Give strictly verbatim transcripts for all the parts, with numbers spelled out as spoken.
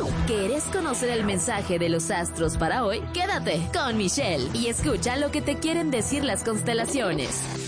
¿Quieres conocer el mensaje de los astros para hoy? Quédate con Michelle y escucha lo que te quieren decir las constelaciones.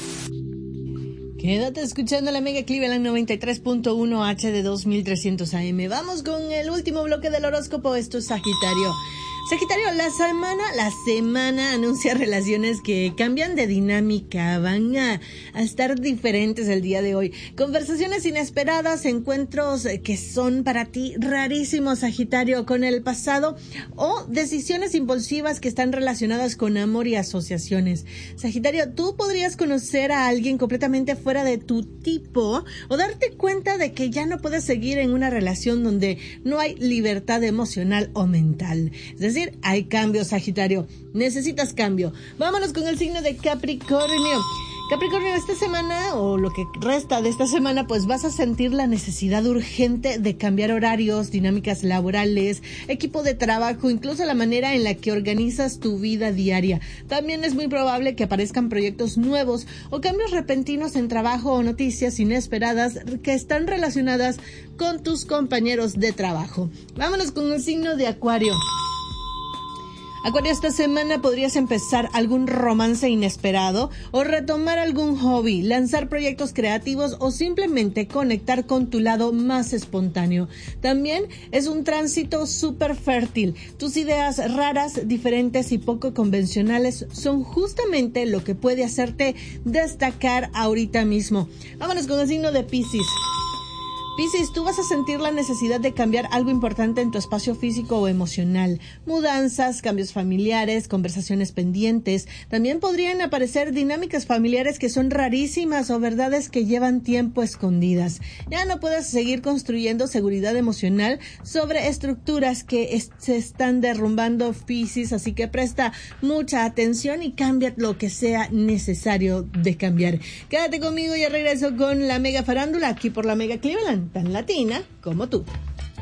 Quédate escuchando la Mega Cleveland noventa y tres punto uno H de dos mil trescientos A M. Vamos con el último bloque del horóscopo. Esto es Sagitario. Sagitario, la semana, la semana anuncia relaciones que cambian de dinámica, van a, a estar diferentes el día de hoy. Conversaciones inesperadas, encuentros que son para ti rarísimos, Sagitario, con el pasado, o decisiones impulsivas que están relacionadas con amor y asociaciones. Sagitario, tú podrías conocer a alguien completamente fuera de tu tipo o darte cuenta de que ya no puedes seguir en una relación donde no hay libertad emocional o mental. Es decir, hay cambio, Sagitario. Necesitas cambio. Vámonos con el signo de Capricornio. Capricornio, esta semana, o lo que resta de esta semana, pues vas a sentir la necesidad urgente de cambiar horarios, dinámicas laborales, equipo de trabajo, incluso la manera en la que organizas tu vida diaria. También es muy probable que aparezcan proyectos nuevos o cambios repentinos en trabajo o noticias inesperadas que están relacionadas con tus compañeros de trabajo. Vámonos con el signo de Acuario. Acuario, esta semana podrías empezar algún romance inesperado o retomar algún hobby, lanzar proyectos creativos o simplemente conectar con tu lado más espontáneo. También es un tránsito súper fértil. Tus ideas raras, diferentes y poco convencionales son justamente lo que puede hacerte destacar ahorita mismo. Vámonos con el signo de Piscis. Piscis, tú vas a sentir la necesidad de cambiar algo importante en tu espacio físico o emocional. Mudanzas, cambios familiares, conversaciones pendientes. También podrían aparecer dinámicas familiares que son rarísimas o verdades que llevan tiempo escondidas. Ya no puedes seguir construyendo seguridad emocional sobre estructuras que es- se están derrumbando, Piscis, así que presta mucha atención y cambia lo que sea necesario de cambiar. Quédate conmigo y regreso con la Mega Farándula aquí por la Mega Cleveland, tan latina como tú.